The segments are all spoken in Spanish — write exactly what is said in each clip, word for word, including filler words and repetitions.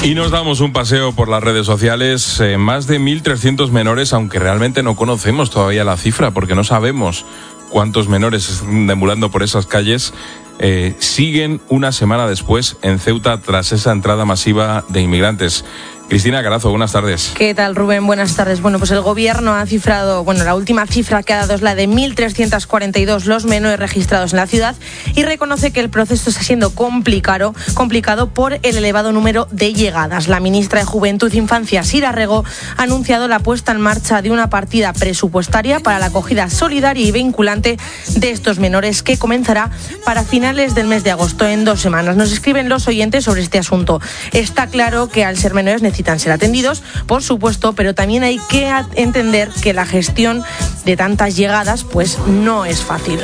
Y nos damos un paseo por las redes sociales. Eh, más de mil trescientos menores, aunque realmente no conocemos todavía la cifra, porque no sabemos cuántos menores están deambulando por esas calles, eh, siguen una semana después en Ceuta tras esa entrada masiva de inmigrantes. Cristina Carazo, buenas tardes. ¿Qué tal, Rubén? Buenas tardes. Bueno, pues el gobierno ha cifrado, bueno, la última cifra que ha dado es la de mil trescientos cuarenta y dos los menores registrados en la ciudad y reconoce que el proceso está siendo complicado, complicado por el elevado número de llegadas. La ministra de Juventud e Infancia, Sira Rego, ha anunciado la puesta en marcha de una partida presupuestaria para la acogida solidaria y vinculante de estos menores que comenzará para finales del mes de agosto, en dos semanas. Nos escriben los oyentes sobre este asunto. Está claro que al ser menores necesitan ser atendidos, por supuesto, pero también hay que entender que la gestión de tantas llegadas pues no es fácil.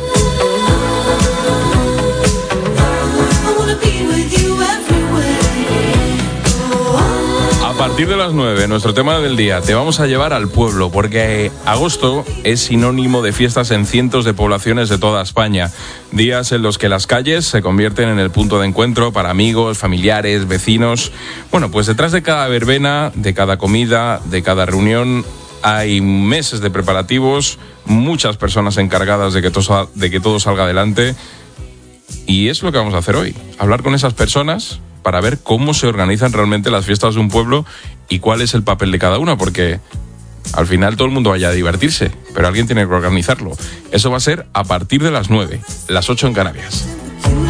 A partir de las nueve, nuestro tema del día, te vamos a llevar al pueblo, porque agosto es sinónimo de fiestas en cientos de poblaciones de toda España. Días en los que las calles se convierten en el punto de encuentro para amigos, familiares, vecinos. Bueno, pues detrás de cada verbena, de cada comida, de cada reunión, hay meses de preparativos, muchas personas encargadas de que todo, de que todo salga adelante. Y es lo que vamos a hacer hoy, hablar con esas personas para ver cómo se organizan realmente las fiestas de un pueblo y cuál es el papel de cada una, porque al final todo el mundo vaya a divertirse, pero alguien tiene que organizarlo. Eso va a ser a partir de las nueve, las ocho en Canarias.